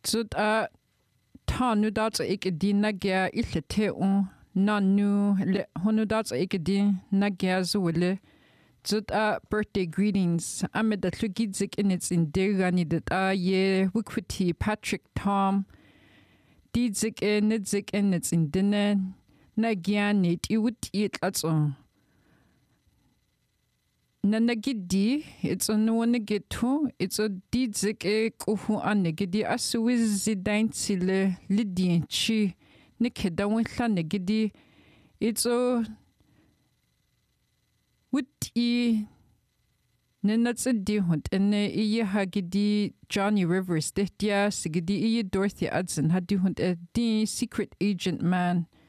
Zut ta nu dat ik di nagya illete nanu le honu dat ik di nagya zuele. Zut birthday greetings. Ame dat lugidzik in its in derani dat ye wikfuti Patrick Tom. Didzik nidzik in its in dinne. Nagya nit iwut it atso. Nanagidi, it's a no one get to, it's a didzik kuhu anegidi asuiz zidain sile lidien chi nikeda witla negidi, it's a witty Nenats a dihut and iye hagidi Johnny Rivers, dehtia sigidi iye Dorothy Adson had dihut a secret agent man.